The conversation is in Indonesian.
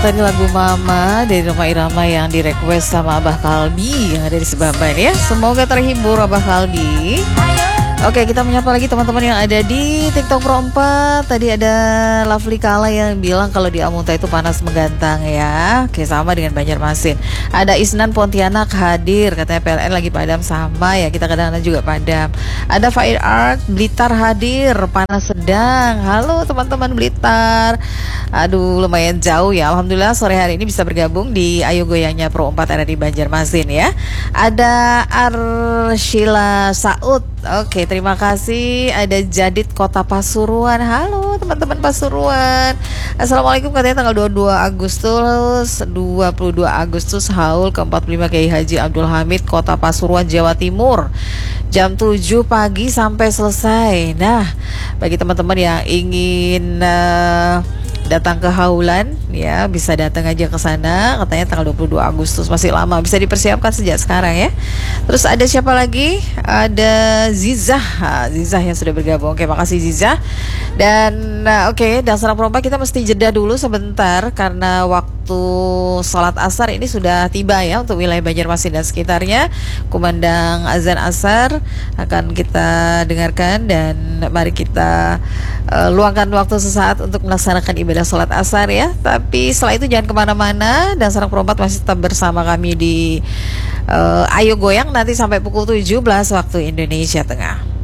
tadi lagu Mama dari Roma Irama yang direquest sama Abah Kalbi yang ada di Sebamban ya. Semoga terhibur Abah Kalbi. Oke, kita menyapa lagi teman-teman yang ada di TikTok Pro 4. Tadi ada Lovely Kala yang bilang kalau di Amunta itu panas menggantang ya. Oke, sama dengan Banjarmasin. Ada Isnan Pontianak hadir, katanya PLN lagi padam, sama ya, kita kadang-kadang juga padam. Ada Fire Art Blitar hadir, panas sedang. Halo teman-teman Blitar. Aduh, lumayan jauh ya. Alhamdulillah sore hari ini bisa bergabung di Ayo Goyangnya Pro 4 ada di Banjarmasin ya. Ada Arshila Saud. Oke, terima kasih. Ada Jadid Kota Pasuruan. Halo teman-teman Pasuruan. Assalamualaikum, katanya tanggal 22 Agustus haul ke-45 Kiai Haji Abdul Hamid Kota Pasuruan Jawa Timur. Jam 7 pagi sampai selesai. Nah, bagi teman-teman yang ingin datang ke haulan ya, bisa datang aja ke sana. Katanya tanggal 22 Agustus, masih lama, bisa dipersiapkan sejak sekarang ya. Terus ada siapa lagi? Ada Zizah yang sudah bergabung. Oke, makasih Zizah. Dan oke, Dasar Perompak kita mesti jeda dulu sebentar karena waktu sholat asar ini sudah tiba ya untuk wilayah Banjarmasin dan sekitarnya. Kumandang azan asar akan kita dengarkan dan mari kita luangkan waktu sesaat untuk melaksanakan ibadah sholat asar ya. Tapi setelah itu jangan kemana-mana, dan Sarang Perompat masih tetap bersama kami di Ayo Goyang nanti sampai pukul 17 waktu Indonesia Tengah.